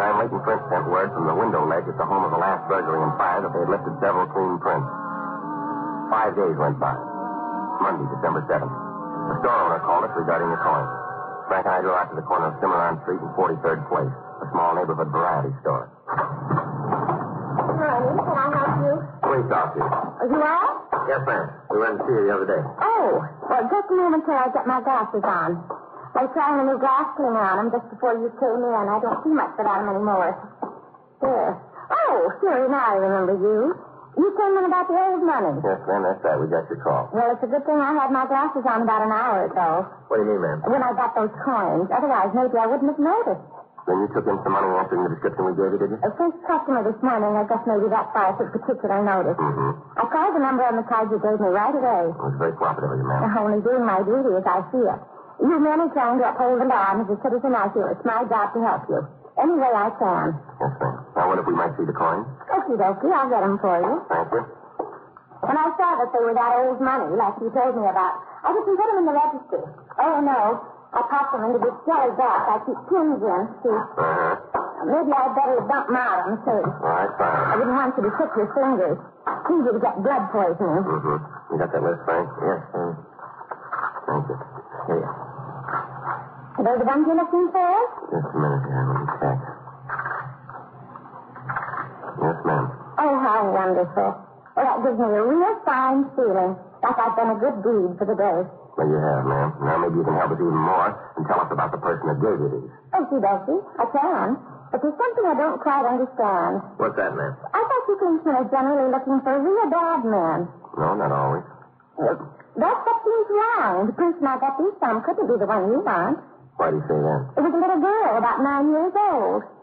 meantime, Leighton Flint sent word from the window ledge at the home of the last burglary and fire that they had lifted several clean prints. 5 days went by. Monday, December 7th. The store owner called us regarding the coin. Frank and I drove out to the corner of Cimarron Street and 43rd Place, a small neighborhood variety store. Honey, can I help you? Police officer. Are you all? Yes, ma'am. We went to see you the other day. Oh, well, just a moment till I get my glasses on. I was trying a new glass cleaner on them just before you came in. I don't see much about them anymore. There. Oh, Siri, now I remember you. You came in about the old money. Yes, ma'am, that's right. We got your call. Well, it's a good thing I had my glasses on about an hour ago. What do you mean, ma'am? When I got those coins. Otherwise, maybe I wouldn't have noticed. Then you took in some money answering the description we gave you, did you? The first customer this morning, I guess maybe that's why I took particular notice. Mm-hmm. I called the number on the card you gave me right away. It was very cooperative of you, ma'am. I'm only doing my duty as I see it. You men are trying to uphold the law, and as a citizen, I feel it's my job to help you. Any way I can. Yes, ma'am. Now, what if we might see the coins? Okie dokie, I'll get them for you. Thank you. When I saw that they were that old money, like you told me about, I didn't put them in the register. Oh, no. I popped them into this jelly box I keep pins in. See? Uh-huh. Maybe I'd better dump them out on the table. All right, fine. I didn't want you to prick your fingers. It's easy to get blood poisoning. Mm-hmm. You got that list, Frank? Yes, sir. Thank you. Here. Are those the ones you're looking for? Just a minute here. Let me check. Yes, ma'am. Oh, how wonderful. Well, that gives me a real fine feeling, like I've done a good deed for the day. Well, you have, ma'am. Now maybe you can help us even more and tell us about the person that gave you these. Okie dokie, I can. But there's something I don't quite understand. What's that, ma'am? I thought you policemen are generally looking for real bad men. No, not always. That's what seems wrong. The person I got these from couldn't be the one you want. Why do you say that? It was a little girl, about 9 years old.